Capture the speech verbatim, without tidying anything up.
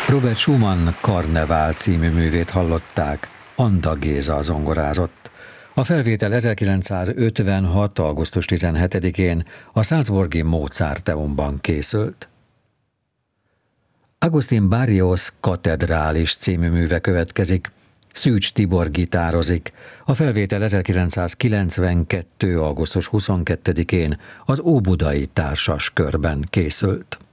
Robert Schumann Karnevál című művét hallották, Anda Géza zongorázott. A felvétel ezerkilencszázötvenhat. augusztus tizenhetedikén a salzburgi Mozarteumban készült. Agustin Barrios Katedrális című műve következik. Szűcs Tibor gitározik. A felvétel ezerkilencszázkilencvenkettő. augusztus huszonkettedikén az Óbudai Társas Körben készült.